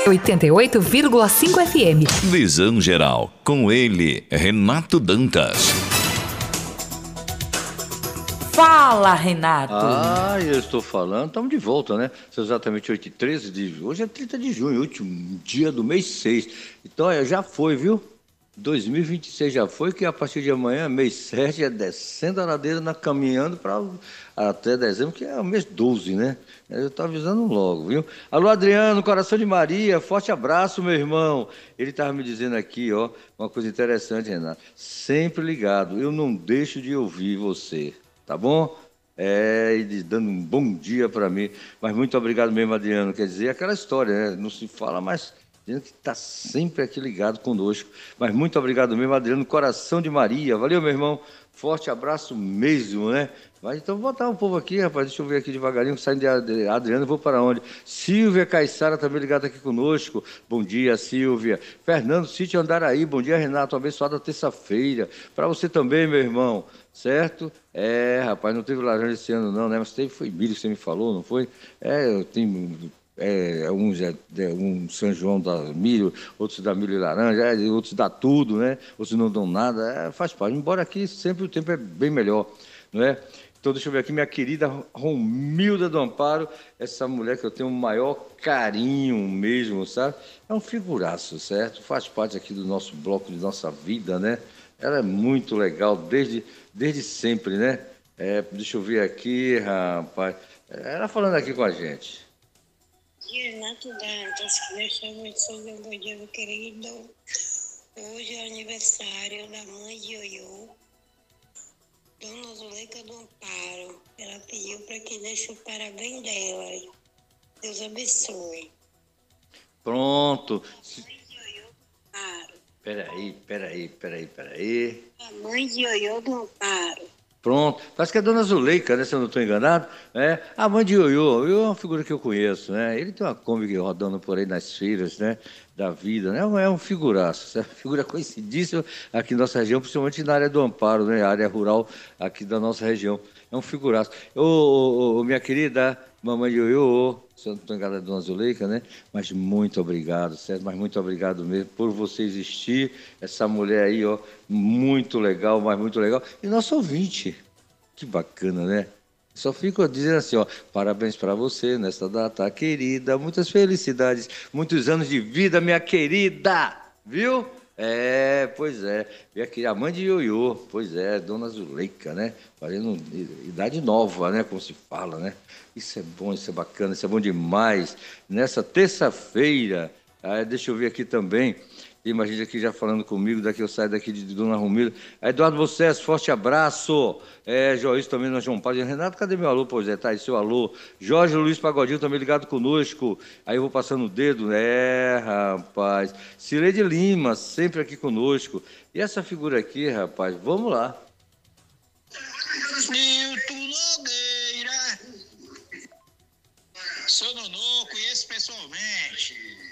88,5 FM. Visão Geral, com ele, Renato Dantas. Fala, Renato. Eu estou falando, estamos de volta, né? São exatamente 8h13 de... Hoje é 30 de junho, último dia do mês 6. Então, já foi, viu? 2026 já foi, que a partir de amanhã, mês 7, é descendo a ladeira, caminhando para até dezembro, que é o mês 12, né? Eu estou avisando logo, viu? Alô, Adriano, coração de Maria, forte abraço, meu irmão. Ele estava me dizendo aqui, ó, uma coisa interessante, Renato. Sempre ligado, eu não deixo de ouvir você, tá bom? E dando um bom dia para mim. Mas muito obrigado mesmo, Adriano. Quer dizer, aquela história, né? Não se fala mais... dizendo que está sempre aqui ligado conosco. Mas muito obrigado mesmo, Adriano, coração de Maria. Valeu, meu irmão. Forte abraço mesmo, né? Mas então vou botar um povo aqui, rapaz. Deixa eu ver aqui devagarinho, saindo de Adriano, vou para onde? Silvia Caissara também ligada aqui conosco. Bom dia, Silvia. Fernando Sítio Andaraí. Bom dia, Renato. Abençoada terça-feira. Para você também, meu irmão. Certo? Rapaz, não teve laranja esse ano não, né? Mas teve, foi milho que você me falou, não foi? Eu tenho... uns um São João dá milho, outros dá milho e laranja, outros dá tudo, né? Outros não dão nada, faz parte. Embora aqui sempre o tempo é bem melhor, não é? Então deixa eu ver aqui, minha querida Romilda do Amparo, essa mulher que eu tenho o maior carinho mesmo, sabe? É um figuraço, certo? Faz parte aqui do nosso bloco, de nossa vida, né? Ela é muito legal desde sempre, né? Deixa eu ver aqui, rapaz. Ela falando aqui com a gente. Renato Dantas, que Deus te abençoe, meu bom dia, meu querido. Hoje é aniversário da mãe de Ioiô, Dona Zuleika do Amparo. Ela pediu para que deixe o parabéns dela. Deus abençoe. Pronto. A mãe de Ioiô do Amparo. Peraí. A mãe de Ioiô do Amparo. Pronto. Parece que é a Dona Zuleika, né? Se eu não estou enganado. A mãe de Ioiô. Ioiô é uma figura que eu conheço, né? Ele tem uma Kombi rodando por aí nas feiras, né? Da vida, né? É um figuraço. É uma figura conhecidíssima aqui na nossa região, principalmente na área do Amparo, né? A área rural aqui da nossa região. É um figuraço. Minha querida mamãe de Ioiô, se eu não estou enganado, é a Dona Zuleika, né? Mas muito obrigado, certo? Mas muito obrigado mesmo por você existir. Essa mulher aí, ó, muito legal, mas muito legal. E nosso ouvinte, que bacana, né? Só fico dizendo assim, ó, parabéns para você nesta data, querida. Muitas felicidades, muitos anos de vida, minha querida, viu? Pois é. E aqui a mãe de Ioiô, pois é, Dona Zuleika, né? Fazendo idade nova, né? Como se fala, né? Isso é bom, isso é bacana, isso é bom demais. Nessa terça-feira, deixa eu ver aqui também. Tem mais gente aqui já falando comigo, daqui eu saio daqui de Dona Romilda. Eduardo Vocés, forte abraço. Joyce também, nós João Paulo. Renato, cadê meu alô? Pois é, tá aí seu alô. Jorge Luiz Pagodinho também ligado conosco. Aí eu vou passando o dedo, né, rapaz. Cileide Lima, sempre aqui conosco. E essa figura aqui, rapaz, vamos lá. Nilton Nogueira. Seu Nonô, conheço pessoalmente.